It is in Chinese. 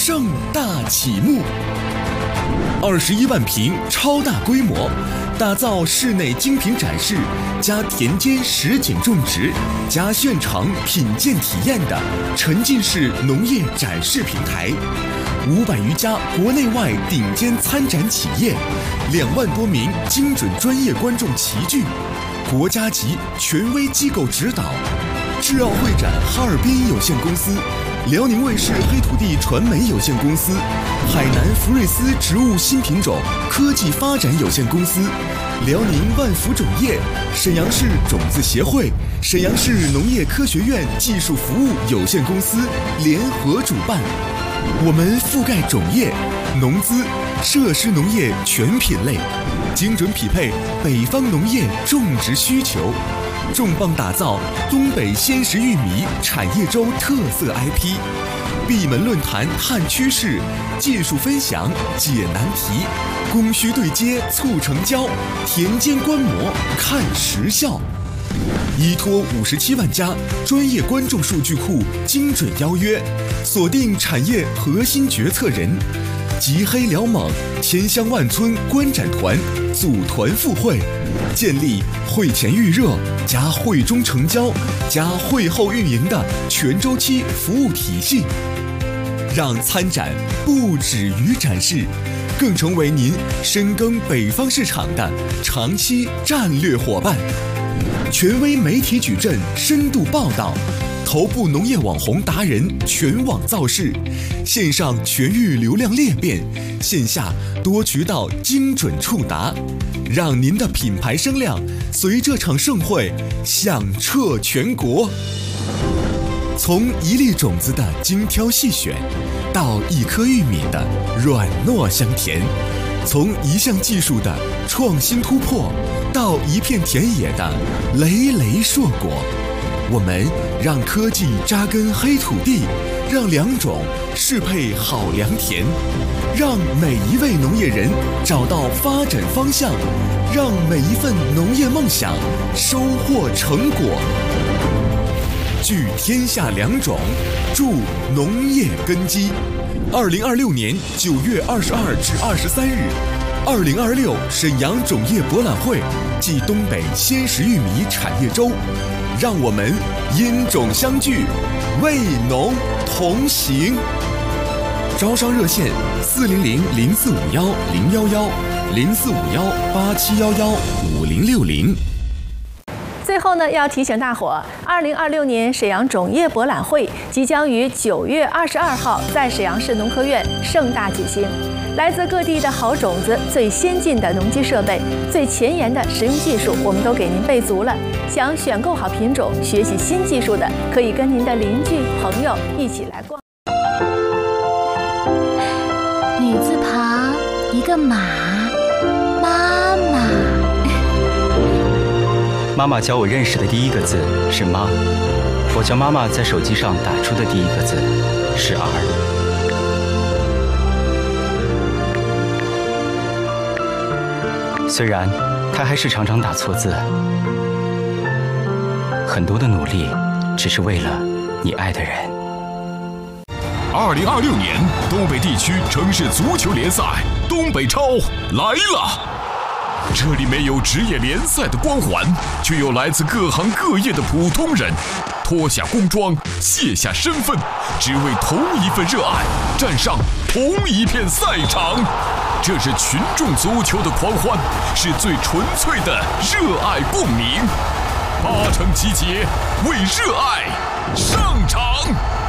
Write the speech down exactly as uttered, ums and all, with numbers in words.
盛大启幕。二十一万平超大规模，打造室内精品展示加田间实景种植加现场品鉴体验的沉浸式农业展示平台。五百余家国内外顶尖参展企业，两万多名精准专业观众齐聚，国家级权威机构指导。智奥会展哈尔滨有限公司、辽宁卫视黑土地传媒有限公司、海南福瑞斯植物新品种科技发展有限公司、辽宁万福种业、沈阳市种子协会、沈阳市农业科学院技术服务有限公司联合主办。我们覆盖种业、农资、设施农业全品类，精准匹配北方农业种植需求，重磅打造东北鲜食玉米产业周特色 I P， 闭门论坛探趋势，技术分享解难题，供需对接促成交，田间观摩看实效。依托五十七万家专业观众数据库，精准邀约，锁定产业核心决策人，集黑辽锰千乡万村观展团，组团赴会，建立会前预热加会中成交加会后运营的全周期服务体系，让参展不止于展示，更成为您深耕北方市场的长期战略伙伴。权威媒体矩阵深度报道，头部农业网红达人全网造势，线上全域流量裂变，线下多渠道精准触达，让您的品牌声量随这场盛会响彻全国。从一粒种子的精挑细选，到一颗玉米的软糯香甜，从一项技术的创新突破，到一片田野的累累硕果，我们让科技扎根黑土地，让良种适配好良田，让每一位农业人找到发展方向，让每一份农业梦想收获成果。聚天下良种，助农业根基。二零二六年九月二十二至二十三日，二零二六沈阳种业博览会暨东北鲜食玉米产业周，让我们因种相聚，为农同行。招商热线：四零零零四五幺零幺幺零四五幺八七幺幺五零六零。 最后呢，要提醒大伙，二零二六年沈阳种业博览会即将于九月二十二号在沈阳市农科院盛大举行。来自各地的好种子、最先进的农机设备、最前沿的实用技术，我们都给您备足了。想选购好品种、学习新技术的，可以跟您的邻居、朋友一起来逛。 女字旁一个马，妈妈。 妈妈教我认识的第一个字是妈，我教妈妈在手机上打出的第一个字是儿。虽然她还是常常打错字，很多的努力只是为了你爱的人。 二零二六年东北地区城市足球联赛东北超来了。这里没有职业联赛的光环，却有来自各行各业的普通人，脱下工装，卸下身份，只为同一份热爱，站上同一片赛场。这是群众足球的狂欢，是最纯粹的热爱共鸣。八成集结，为热爱上场。